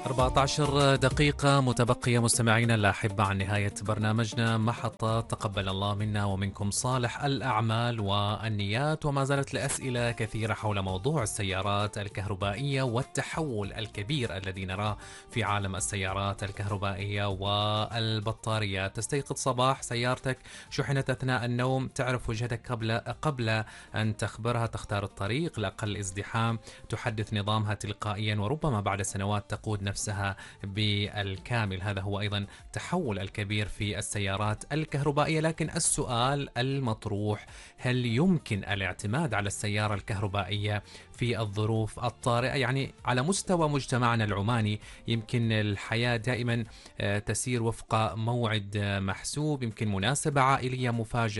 14 دقيقة متبقية مستمعينا الأحبة عن نهاية برنامجنا محطة تقبل الله منا ومنكم صالح الأعمال والنيات، وما زالت الأسئلة كثيرة حول موضوع السيارات الكهربائية والتحول الكبير الذي نراه في عالم السيارات الكهربائية والبطاريات. تستيقظ صباح سيارتك شحنت أثناء النوم، تعرف وجهتك قبل أن تخبرها، تختار الطريق لأقل ازدحام، تحدث نظامها تلقائيا، وربما بعد سنوات تقود نفسها بالكامل. هذا هو أيضا تحول الكبير في السيارات الكهربائية. لكن السؤال المطروح: هل يمكن الاعتماد على السيارة الكهربائية في الظروف الطارئة؟ يعني على مستوى مجتمعنا العماني يمكن الحياة دائما تسير وفق موعد محسوب، يمكن مناسبة عائلية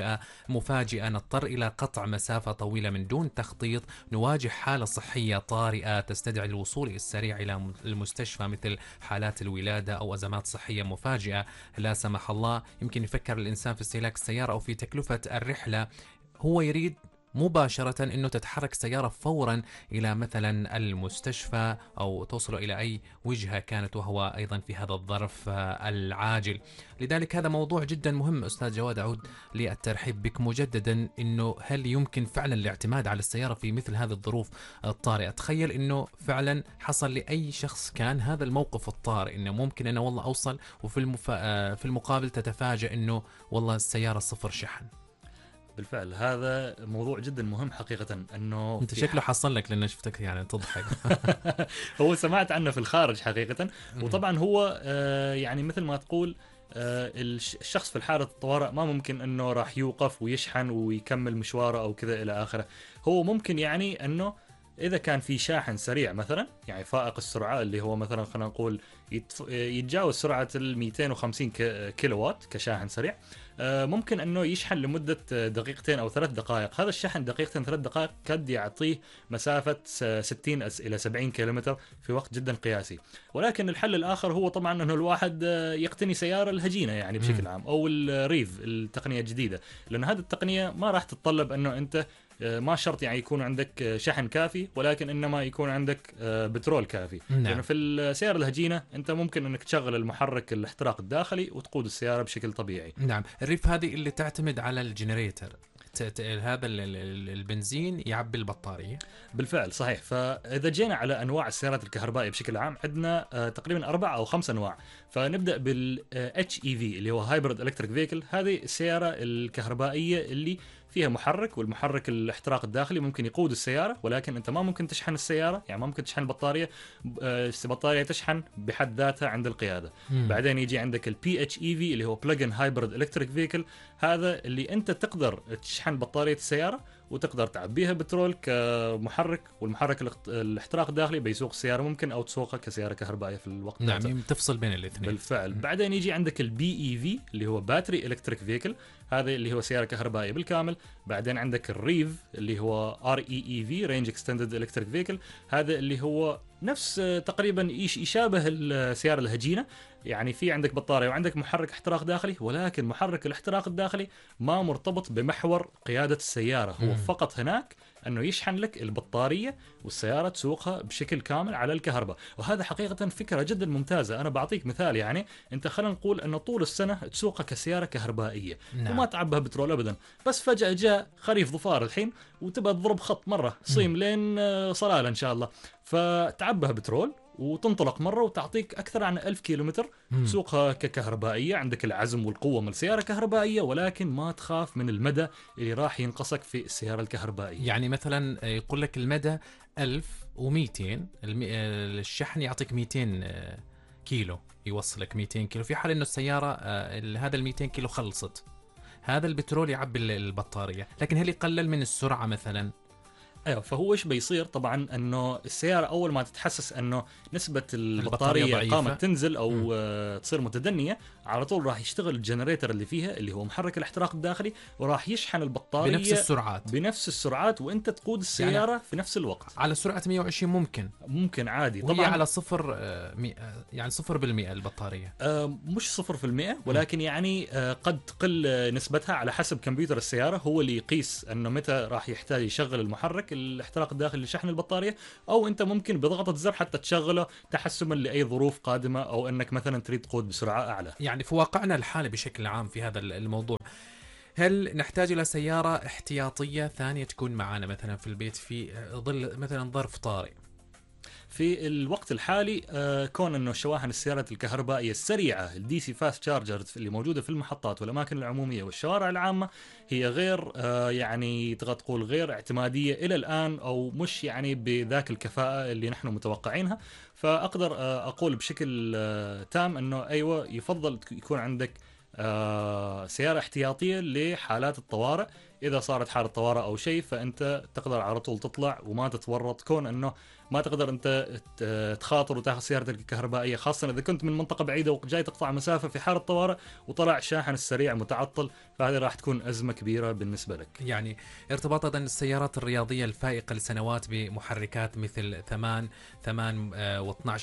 مفاجئة نضطر إلى قطع مسافة طويلة من دون تخطيط، نواجه حالة صحية طارئة تستدعي الوصول السريع إلى المستشفى مثل حالات الولادة أو أزمات صحية مفاجئة لا سمح الله. يمكن يفكر الإنسان في استهلاك السيارة أو في تكلفة الرحلة، هو يريد مباشرة أنه تتحرك السيارة فورا إلى مثلا المستشفى أو توصل إلى أي وجهة كانت، وهو أيضا في هذا الظرف العاجل. لذلك هذا موضوع جدا مهم. أستاذ جواد، أعود للترحيب بك مجددا، أنه هل يمكن فعلا الاعتماد على السيارة في مثل هذه الظروف الطارئة؟ تخيل أنه فعلا حصل لأي شخص كان هذا الموقف الطارئ، أنه ممكن أنا والله أوصل وفي في المقابل تتفاجأ أنه والله السيارة صفر شحن. بالفعل هذا موضوع جدا مهم حقيقة. انه انت شكله حصل لك لان شفتك يعني تضحك. هو سمعت عنه في الخارج حقيقة، وطبعا هو يعني مثل ما تقول الشخص في حالة الطوارئ ما ممكن انه راح يوقف ويشحن ويكمل مشواره او كذا الى اخره. هو ممكن يعني انه اذا كان في شاحن سريع مثلا، يعني فائق السرعة اللي هو مثلا خلينا نقول يتجاوز سرعة 250 كيلو وات كشاحن سريع، ممكن انه يشحن لمدة دقيقتين او 3 دقائق. هذا الشحن دقيقتين 3 دقائق قد يعطيه مسافة 60 الى 70 كيلومتر في وقت جدا قياسي. ولكن الحل الاخر هو طبعا انه الواحد يقتني سيارة الهجينة يعني بشكل عام، او الريف، التقنية الجديدة، لان هذه التقنية ما راح تتطلب انه انت ما شرط يعني يكون عندك شحن كافي، ولكن انما يكون عندك بترول كافي. نعم. لانه في السيارة الهجينة انت ممكن انك تشغل المحرك الاحتراق الداخلي وتقود السيارة بشكل طبيعي. نعم. الريف هذه اللي تعتمد على الجنريتر، هذا البنزين يعبي البطارية. بالفعل صحيح. فإذا جينا على أنواع السيارات الكهربائية بشكل عام، عندنا تقريبا 4 أو 5 أنواع. فنبدأ بال HEV اللي هو Hybrid Electric Vehicle. هذه السيارة الكهربائية اللي فيها محرك، والمحرك الاحتراق الداخلي ممكن يقود السيارة، ولكن أنت ما ممكن تشحن السيارة، يعني ما ممكن تشحن البطارية. البطارية تشحن بحد ذاتها عند القيادة. بعدين يجي عندك ال PHEV اللي هو Plug-in Hybrid Electric Vehicle. هذا اللي أنت تقدر تشحن بطارية السيارة وتقدر تعبيها بترول كمحرك، والمحرك الاحتراق الداخلي بيسوق السيارة ممكن، أو تسوقها كسيارة كهربائية في الوقت. نعم، تفصل بين الاثنين. بالفعل. بعدين يجي عندك ال BEV اللي هو Battery Electric Vehicle. هذا اللي هو سيارة كهربائية بالكامل. بعدين عندك الريف اللي هو REEV Range Extended Electric Vehicle. هذا اللي هو نفس تقريبا يشابه السيارة الهجينة، يعني في عندك بطارية وعندك محرك احتراق داخلي، ولكن محرك الاحتراق الداخلي ما مرتبط بمحور قيادة السيارة. هو فقط هناك أنه يشحن لك البطارية والسيارة تسوقها بشكل كامل على الكهرباء. وهذا حقيقة فكرة جدا ممتازة. أنا بعطيك مثال، يعني أنت خلينا نقول أنه طول السنة تسوقها كسيارة كهربائية. نعم. وما تعبها بترول أبدا، بس فجأة جاء خريف ظفار الحين وتبى تضرب خط مرة صيم لين صلالة إن شاء الله، فتعبها بترول وتنطلق مرة وتعطيك أكثر عن 1000 كيلومتر. تسوقها ككهربائية، عندك العزم والقوة من السيارة كهربائية، ولكن ما تخاف من المدى اللي راح ينقصك في السيارة الكهربائية. يعني مثلا يقول لك المدى 1200، الشحن يعطيك 200 كيلو، يوصلك 200 كيلو. في حال إنه السيارة هذا ال 200 كيلو خلصت، هذا البترول يعبي البطارية. لكن هل يقلل من السرعة مثلا؟ ايوه. فهو ايش بيصير طبعا، انه السياره اول ما تتحسس انه نسبه البطاريه قامت تنزل او تصير متدنيه، على طول راح يشتغل الجنريتر اللي فيها اللي هو محرك الاحتراق الداخلي، وراح يشحن البطاريه بنفس السرعات وانت تقود السياره يعني في نفس الوقت على سرعه 120. ممكن عادي طبعا على صفر، يعني 0% البطاريه. مش 0%، ولكن يعني قد تقل نسبتها على حسب كمبيوتر السياره، هو اللي يقيس انه متى راح يحتاج يشغل المحرك لك الاحتراق الداخلي لشحن البطارية، أو أنت ممكن بضغطة زر حتى تشغله تحسما لأي ظروف قادمة، أو أنك مثلا تريد تقود بسرعة أعلى. يعني في واقعنا الحالي بشكل عام في هذا الموضوع، هل نحتاج إلى سيارة احتياطية ثانية تكون معنا مثلا في البيت في ظل مثلا ظرف طارئ؟ في الوقت الحالي كون انه شواحن السيارات الكهربائيه السريعه الدي سي فاست تشارجرز اللي موجوده في المحطات والاماكن العموميه والشوارع العامه هي غير يعني تقدر تقول غير اعتماديه الى الان، او مش يعني بذاك الكفاءه اللي نحن متوقعينها. فاقدر اقول بشكل تام انه ايوه يفضل يكون عندك سيارة احتياطية لحالات الطوارئ. إذا صارت حالة طوارئ أو شيء فأنت تقدر على طول تطلع وما تتورط، كون أنه ما تقدر أنت تخاطر وتاخذ سيارتك الكهربائية، خاصة إذا كنت من منطقة بعيدة وجاي تقطع مسافة في حالة طوارئ وطلع شاحن السريع متعطل، فهذه راح تكون أزمة كبيرة بالنسبة لك. يعني ارتباط أيضا السيارات الرياضية الفائقة لسنوات بمحركات مثل 8 و12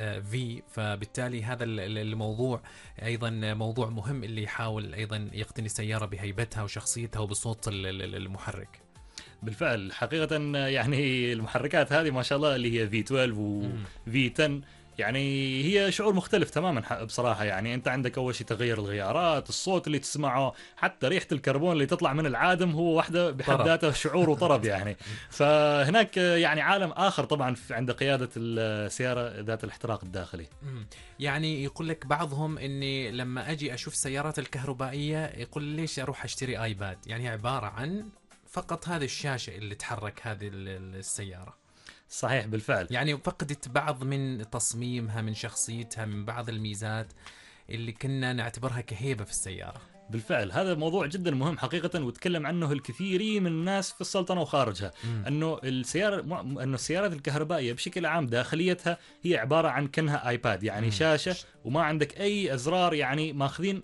في، فبالتالي هذا الموضوع أيضا موضوع مهم اللي يحاول أيضا يقتني سيارة بهيبتها وشخصيتها وبصوت المحرك. بالفعل حقيقة يعني المحركات هذه ما شاء الله اللي هي V12 و V10 يعني هي شعور مختلف تماما بصراحة. يعني أنت عندك أول شيء تغير الغيارات، الصوت اللي تسمعه، حتى ريحة الكربون اللي تطلع من العادم هو واحدة بحد ذاته شعور وطرب يعني. فهناك يعني عالم آخر طبعا عند قيادة السيارة ذات الاحتراق الداخلي. يعني يقول لك بعضهم إني لما أجي أشوف السيارات الكهربائية يقول ليش أروح أشتري آيباد، يعني عبارة عن فقط هذه الشاشة اللي تحرك هذه السيارة. صحيح بالفعل، يعني فقدت بعض من تصميمها، من شخصيتها، من بعض الميزات اللي كنا نعتبرها كهيبة في السيارة. بالفعل هذا موضوع جدا مهم حقيقة، وتكلم عنه الكثيرين من الناس في السلطنة وخارجها. انه السيارات الكهربائية بشكل عام داخليتها هي عبارة عن كأنها ايباد، يعني شاشة وما عندك اي ازرار، يعني ماخذين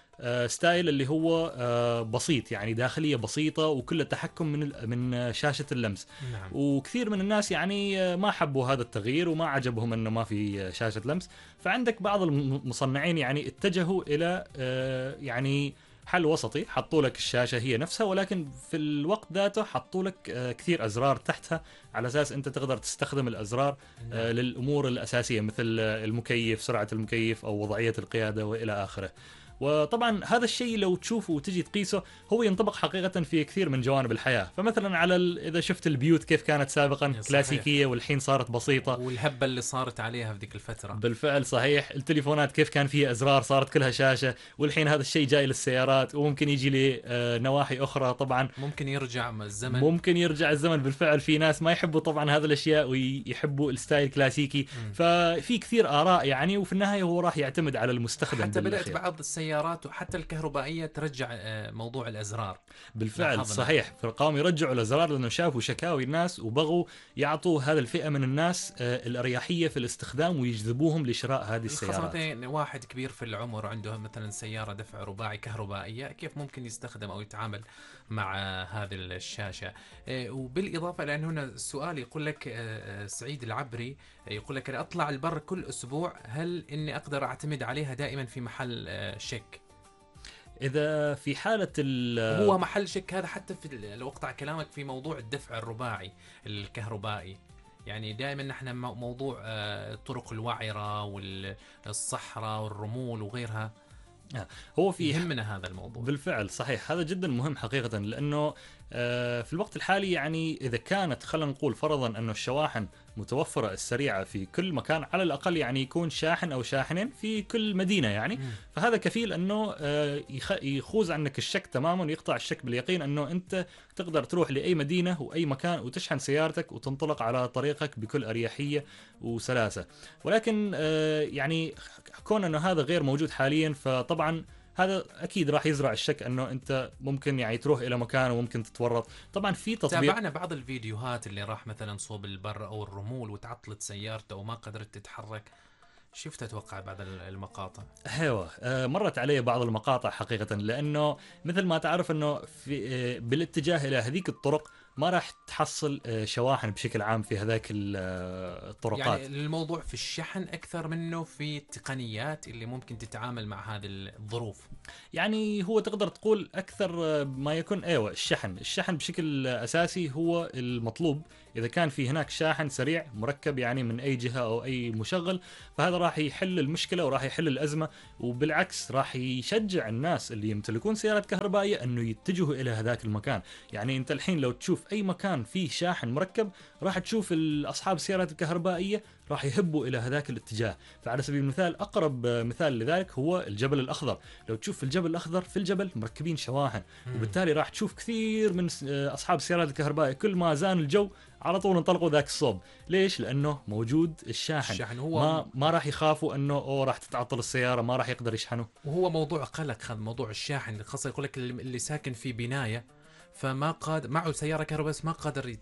ستايل اللي هو بسيط، يعني داخلية بسيطة وكل التحكم من شاشة اللمس. نعم. وكثير من الناس يعني ما حبوا هذا التغيير وما عجبهم انه ما في شاشة لمس. فعندك بعض المصنعين يعني اتجهوا الى يعني حل وسطي، حطوا لك الشاشة هي نفسها، ولكن في الوقت ذاته حطوا لك كثير أزرار تحتها على أساس أنت تقدر تستخدم الأزرار للأمور الأساسية مثل المكيف، سرعة المكيف أو وضعية القيادة وإلى آخره. وطبعا هذا الشيء لو تشوفه وتجي تقيسه هو ينطبق حقيقة في كثير من جوانب الحياة. فمثلا على إذا شفت البيوت كيف كانت سابقا كلاسيكية والحين صارت بسيطة، والهبة اللي صارت عليها في ذيك الفترة. بالفعل صحيح. التليفونات كيف كان فيها أزرار صارت كلها شاشة، والحين هذا الشيء جاي للسيارات وممكن يجي لنواحي أخرى. طبعا ممكن يرجع الزمن، ممكن يرجع الزمن بالفعل. في ناس ما يحبوا طبعا هذه الأشياء ويحبوا الستايل كلاسيكي. ففي كثير آراء يعني، وفي النهاية هو راح يعتمد على المستخدم. حتى بدأت بعض السيارات وحتى الكهربائية ترجع موضوع الأزرار. بالفعل صحيح، فقاموا يرجعوا الأزرار لأنه شافوا شكاوي الناس وبغوا يعطوا هذا الفئة من الناس الأريحية في الاستخدام ويجذبوهم لشراء هذه السيارات. خاصة واحد كبير في العمر عنده مثلا سيارة دفع رباعي كهربائية، كيف ممكن يستخدم أو يتعامل مع هذه الشاشة؟ وبالإضافة لأن هنا السؤال يقول لك سعيد العبري يقول لك أنا أطلع البر كل أسبوع، هل إني أقدر أعتمد عليها دائما في محل شيك؟ إذا في حالة هو محل شيك هذا، حتى في لو أقطع كلامك في موضوع الدفع الرباعي الكهربائي، يعني دائما نحن موضوع طرق الوعرة والصحراء والرمول وغيرها، هو في يهمنا هذا الموضوع. بالفعل صحيح، هذا جدا مهم حقيقة، لأنه في الوقت الحالي يعني إذا كانت خلينا نقول فرضا أنه الشواحن متوفرة السريعة في كل مكان، على الأقل يعني يكون شاحن أو شاحنين في كل مدينة يعني. فهذا كفيل أنه يخوز عنك الشك تماما ويقطع الشك باليقين أنه أنت تقدر تروح لأي مدينة وأي مكان وتشحن سيارتك وتنطلق على طريقك بكل أريحية وسلاسة. ولكن يعني كون أنه هذا غير موجود حاليا، فطبعا هذا اكيد راح يزرع الشك انه انت ممكن يعني تروح الى مكان وممكن تتورط. طبعا في تطبيق، تابعنا بعض الفيديوهات اللي راح مثلا صوب البر او الرمول وتعطلت سيارته وما قدرت تتحرك، شفت اتوقع بعض المقاطع. ايوه مرت علي بعض المقاطع حقيقه، لانه مثل ما تعرف انه في بالاتجاه الى هذيك الطرق ما راح تحصل شواحن بشكل عام في هذاك الطرقات. يعني الموضوع في الشحن أكثر منه في التقنيات اللي ممكن تتعامل مع هذه الظروف. يعني هو تقدر تقول اكثر ما يكون ايوه الشحن بشكل اساسي هو المطلوب. اذا كان في هناك شاحن سريع مركب يعني من اي جهه او اي مشغل، فهذا راح يحل المشكله وراح يحل الازمه، وبالعكس راح يشجع الناس اللي يمتلكون سيارات كهربائيه انه يتجهوا الى هذاك المكان. يعني انت الحين لو تشوف اي مكان فيه شاحن مركب، راح تشوف اصحاب السيارات الكهربائيه راح يهبوا الى هذاك الاتجاه. فعلى سبيل المثال اقرب مثال لذلك هو الجبل الاخضر. لو تشوف في الجبل الاخضر في الجبل مركبين شواحن، وبالتالي راح تشوف كثير من اصحاب السيارات الكهربائيه كل ما زان الجو على طول انطلقوا ذاك الصوب. ليش؟ لانه موجود الشاحن هو ما راح يخافوا انه راح تتعطل السياره، ما راح يقدر يشحنه. وهو موضوع قلق هذا موضوع الشاحن، خاصة يقول لك اللي ساكن في بناية فما قادر معه سيارة كهرباء بس ما قادر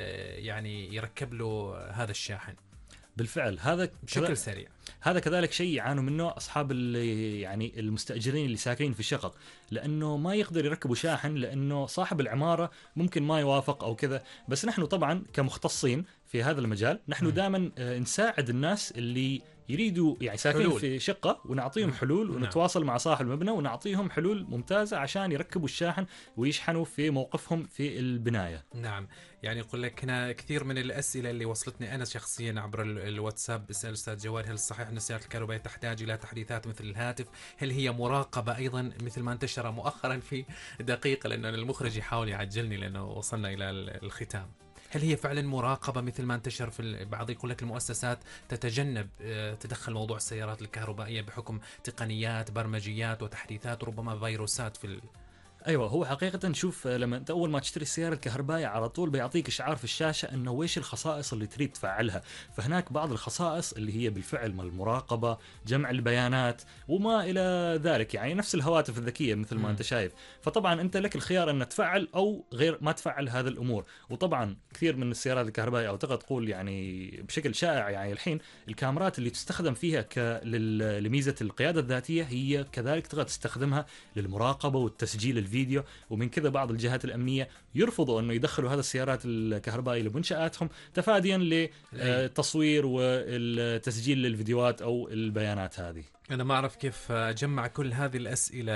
يعني يركب له هذا الشاحن بالفعل هذا بشكل سريع. هذا كذلك شيء يعانوا منه اصحاب يعني المستاجرين اللي ساكنين في الشقق، لانه ما يقدر يركبوا شاحن لانه صاحب العماره ممكن ما يوافق او كذا. بس نحن طبعا كمختصين في هذا المجال نحن دائما نساعد الناس اللي يريدوا يعني ساكنين في شقه، ونعطيهم حلول ونتواصل مع صاحب المبنى ونعطيهم حلول ممتازه عشان يركبوا الشاحن ويشحنوا في موقفهم في البنايه. نعم. يعني يقول لك هنا كثير من الاسئله اللي وصلتني انا شخصيا عبر الواتساب بسال استاذ جواد: هل صحيح ان السيارات الكهربائيه تحتاج الى تحديثات مثل الهاتف؟ هل هي مراقبه ايضا مثل ما انتشر مؤخرا في دقيقه، لانه المخرج يحاول يعجلني لانه وصلنا الى الختام. هل هي فعلا مراقبة مثل ما انتشر في بعض يقول لك المؤسسات تتجنب تدخل موضوع السيارات الكهربائية بحكم تقنيات برمجيات وتحديثات وربما فيروسات في ايوه هو حقيقه شوف، لما انت اول ما تشتري السياره الكهربائيه على طول بيعطيك اشعار في الشاشه انه ويش الخصائص اللي تريد تفعلها. فهناك بعض الخصائص اللي هي بالفعل من المراقبه، جمع البيانات وما الى ذلك، يعني نفس الهواتف الذكيه مثل ما انت شايف. فطبعا انت لك الخيار ان تفعل او غير ما تفعل هذه الامور. وطبعا كثير من السيارات الكهربائيه او تقدر تقول يعني بشكل شائع يعني الحين الكاميرات اللي تستخدم فيها لميزه القياده الذاتيه هي كذلك تقدر تستخدمها للمراقبه والتسجيل الفيديو. ومن كذا بعض الجهات الأمنية يرفضوا أنه يدخلوا هذا السيارات الكهربائية لمنشآتهم تفاديا للتصوير والتسجيل للفيديوهات أو البيانات هذه. أنا ما أعرف كيف أجمع كل هذه الأسئلة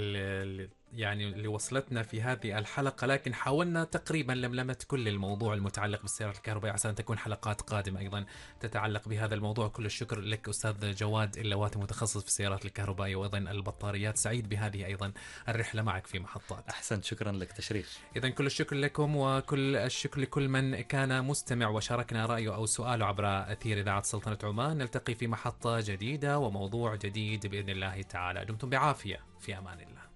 يعني اللي وصلتنا في هذه الحلقة، لكن حاولنا تقريبا لملمت كل الموضوع المتعلق بالسيارات الكهربائية عشان تكون حلقات قادمة أيضا تتعلق بهذا الموضوع. كل الشكر لك أستاذ جواد اللواتي، متخصص في السيارات الكهربائية وأيضا البطاريات. سعيد بهذه أيضا الرحلة معك في محطات. أحسنت، شكرا لك تشريف. إذا كل الشكر لكم وكل الشكر لكل من كان مستمع وشاركنا رأيه أو سؤاله عبر أثير إذاعة سلطنة عمان. نلتقي في محطة جديدة وموضوع جديد بإذن الله تعالى. دمتم بعافية، في أمان الله.